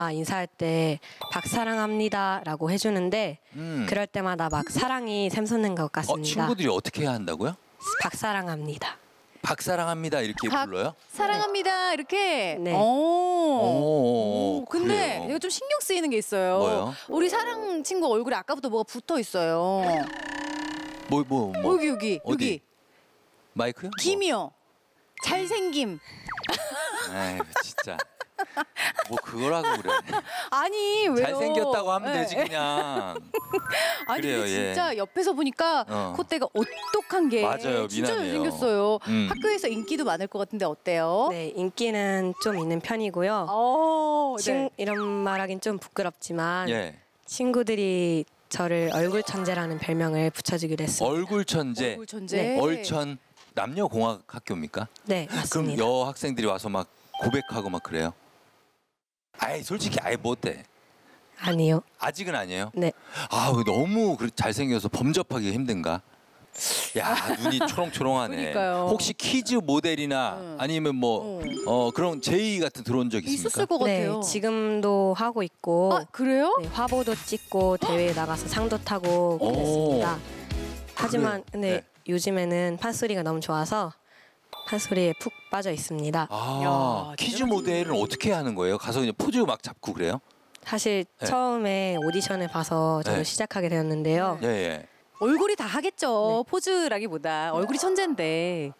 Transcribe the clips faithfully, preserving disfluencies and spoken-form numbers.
아, 인사할 때 박사랑합니다라고 해주는데 음. 그럴 때마다 막 사랑이 샘솟는 것 어, 같습니다. 친구들이 어떻게 해야 한다고요? 박사랑합니다. 박사랑합니다 이렇게 박- 불러요? 사랑합니다 이렇게. 네. 오. 오, 오, 근데 그래요. 이거 좀 신경 쓰이는 게 있어요. 뭐요? 우리 사랑 친구 얼굴에 아까부터 뭐가 붙어 있어요. 뭐 뭐 뭐, 여기 여기 어디? 여기 마이크요? 김이요. 잘생김. 에이 진짜 뭐 그거라고 그래. 아니 왜요? 잘생겼다고 하면 네. 되지 그냥. 아니 그래요, 근데 예. 진짜 옆에서 보니까 어. 콧대가 오똑한 게 맞아요, 진짜 미남이에요. 잘생겼어요. 음. 학교에서 인기도 많을 것 같은데 어때요? 네, 인기는 좀 있는 편이고요. 어, 친, 이런 말하긴 좀 부끄럽지만 예. 친구들이 저를 얼굴 천재라는 별명을 붙여주기로 했습니다. 얼굴 천재. 얼굴 천재. 네. 얼천 남녀 공학 학교입니까? 네, 그럼 맞습니다. 여학생들이 와서 막 고백하고 막 그래요? 아이 솔직히 아예 뭐 어때? 아니요. 아직은 아니에요? 네. 아 너무 그- 잘생겨서 범접하기 힘든가? 야 눈이 초롱초롱하네. 그러니까요. 혹시 퀴즈 모델이나 응. 아니면 뭐 응. 어, 그런 제의 같은 들어온 적 있었을 있습니까? 것 네, 같아요. 지금도 하고 있고 아 그래요? 네, 화보도 찍고 대회에 나가서 상도 타고 오. 그랬습니다. 하지만 그래요? 근데 네. 요즘에는 판소리가 너무 좋아서 판소리에 푹 빠져 있습니다. 아 야, 퀴즈 대단하시네. 모델은 어떻게 하는 거예요? 가서 그냥 포즈 막 잡고 그래요? 사실 네. 처음에 오디션을 봐서 저도 네. 시작하게 되었는데요. 예 예. 얼굴이 다 하겠죠. 네. 포즈라기보다 얼굴이 천재인데.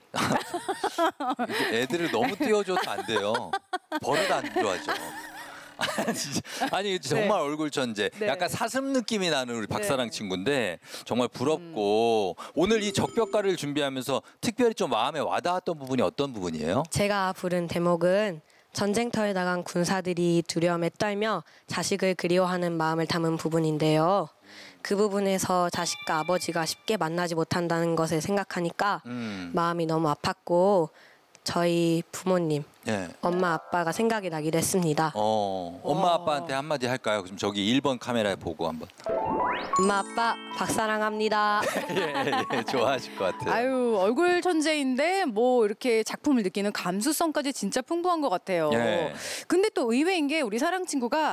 이게 애들을 너무 띄워줘도 안 돼요. 버릇 안 좋아져. 아니, 진짜. 아니 정말 얼굴 천재. 네. 약간 사슴 느낌이 나는 우리 박사랑 네. 친구인데 정말 부럽고 오늘 이 적벽가를 준비하면서 특별히 좀 마음에 와닿았던 부분이 어떤 부분이에요? 제가 부른 대목은 전쟁터에 나간 군사들이 두려움에 떨며 자식을 그리워하는 마음을 담은 부분인데요. 그 부분에서 자식과 아버지가 쉽게 만나지 못한다는 것을 생각하니까 음. 마음이 너무 아팠고 저희 부모님, 예. 엄마 아빠가 생각이 나기도 했습니다. 어, 엄마 와. 아빠한테 한마디 할까요? 그럼 저기 일 번 카메라에 보고 한번. 엄마 아빠 박사랑합니다. 예, 예, 좋아하실 것 같아요. 아유 얼굴 천재인데 뭐 이렇게 작품을 느끼는 감수성까지 진짜 풍부한 것 같아요. 예. 근데 또 의외인 게 우리 사랑 친구가